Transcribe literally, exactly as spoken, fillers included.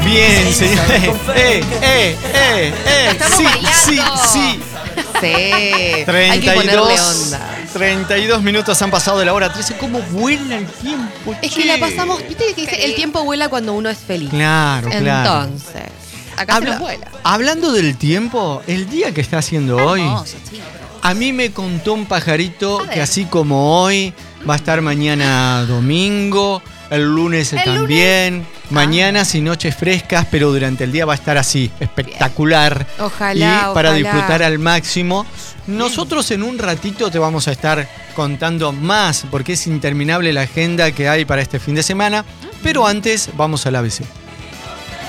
Bien, señor. Eh, eh, eh, eh. Estamos Sí, bailando. sí, sí. Sí. Hay que treinta y ponerle dos, onda. treinta y dos minutos han pasado de la hora trece. ¿Cómo vuela el tiempo? Es che? que la pasamos, viste que dice, el tiempo vuela cuando uno es feliz. Claro, claro. Entonces, acá Habla- se nos vuela. Hablando del tiempo, el día que está haciendo hoy, Hermoso, chicos. a mí me contó un pajarito A ver. que así como hoy, va a estar mañana domingo, el lunes ¿El también, mañanas y noches frescas, pero durante el día va a estar así, espectacular. Ojalá, Y para ojalá. disfrutar al máximo. Nosotros en un ratito te vamos a estar contando más, porque es interminable la agenda que hay para este fin de semana, pero antes vamos al A B C.